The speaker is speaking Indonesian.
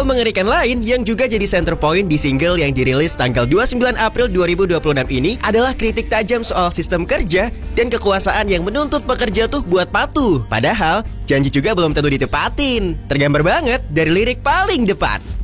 Hal mengerikan lain yang juga jadi center point di single yang dirilis tanggal 29 April 2026 ini adalah kritik tajam soal sistem kerja dan kekuasaan yang menuntut pekerja tuh buat patuh. Padahal janji juga belum tentu ditepatin. Tergambar banget dari lirik paling depan.